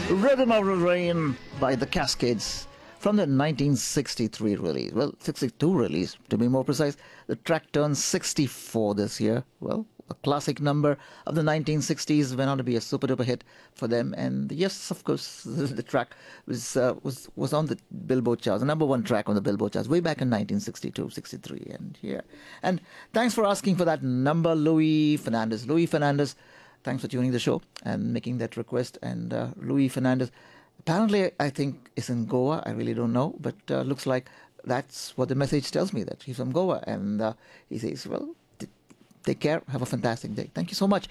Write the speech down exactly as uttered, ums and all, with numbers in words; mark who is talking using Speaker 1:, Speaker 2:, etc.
Speaker 1: Rhythm of the Rain by the Cascades from the nineteen sixty-three release. Well, sixty-two release to be more precise. The track turned sixty-four this year. Well, a classic number of the nineteen sixties went on to be a super duper hit for them. And yes, of course, the track was uh, was was on the Billboard charts, the number one track on the Billboard charts way back in nineteen sixty-two, sixty-three, and here. And thanks for asking for that number, Louis Fernandez. Louis Fernandez. Thanks for tuning the show and making that request. And uh, Louis Fernandez, apparently, I think, is in Goa. I really don't know, but uh, looks like that's what the message tells me, that he's from Goa. And uh, he says, well, t- take care. Have a fantastic day. Thank you so much.